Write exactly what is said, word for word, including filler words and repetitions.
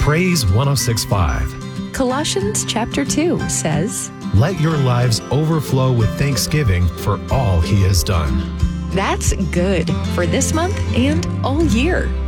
Praise one oh six point five. Colossians chapter two says, Let your lives overflow with thanksgiving for all he has done. That's good for this month and all year.